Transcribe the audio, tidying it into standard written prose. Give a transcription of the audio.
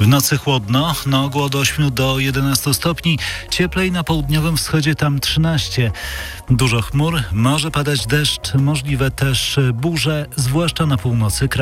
W nocy chłodno, na ogół od 8 do 11 stopni, cieplej na południowym wschodzie, tam 13. Dużo chmur, może padać deszcz, możliwe też burze, zwłaszcza na północy kraju.